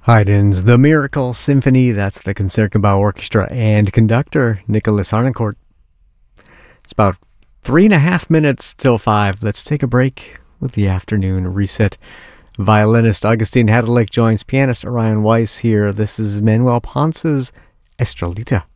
Haydn's The Miracle Symphony. That's the Concertgebouw Orchestra and conductor Nicholas Harnoncourt. It's about 3.5 minutes till 5. Let's take a break with the afternoon reset. Violinist Augustine Hadelich joins pianist Orion Weiss here. This is Manuel Ponce's Estrellita.